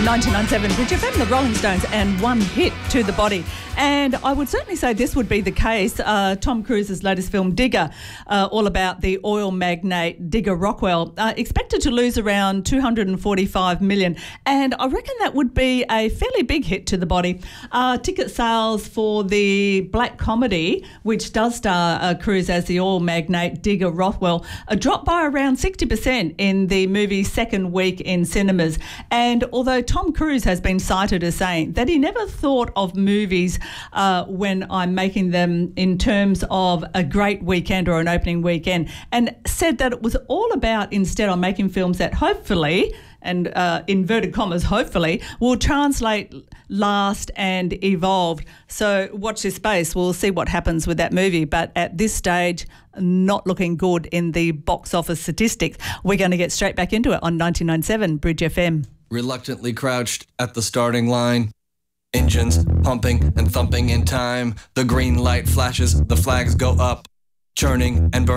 99.7 Bridge FM, the Rolling Stones, and one hit to the body. And I would certainly say this would be the case. Tom Cruise's latest film, Digger, all about the oil magnate Digger Rockwell, expected to lose around $245 million. And I reckon that would be a fairly big hit to the body. Ticket sales for the black comedy, which does star Cruise as the oil magnate Digger Rockwell, dropped by around 60% in the movie's second week in cinemas. And although Tom Cruise has been cited as saying that he never thought of movies when I'm making them in terms of a great weekend or an opening weekend, and said that it was all about instead on making films that hopefully, and inverted commas, hopefully, will translate, last and evolve. So watch this space. We'll see what happens with that movie. But at this stage, not looking good in the box office statistics. We're going to get straight back into it on 99.7 Bridge FM. Reluctantly crouched at the starting line. Engines pumping and thumping in time. The green light flashes, the flags go up, churning and burning.